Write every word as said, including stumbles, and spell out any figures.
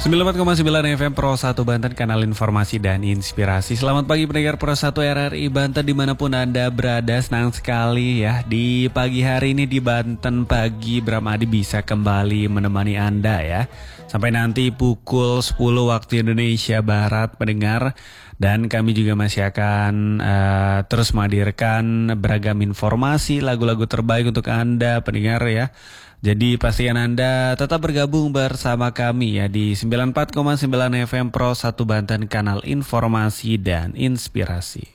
sembilan puluh empat koma sembilan F M Pro satu Banten, kanal informasi dan inspirasi. Selamat pagi pendengar Pro satu R R I Banten dimanapun Anda berada. Senang sekali ya di pagi hari ini di Banten Pagi Bram Adi bisa kembali menemani Anda ya. Sampai nanti pukul sepuluh waktu Indonesia Barat pendengar. Dan kami juga masih akan uh, terus menghadirkan beragam informasi, lagu-lagu terbaik untuk Anda pendengar ya. Jadi pastikan Anda tetap bergabung bersama kami ya di sembilan puluh empat koma sembilan F M Pro satu Banten, kanal informasi dan inspirasi.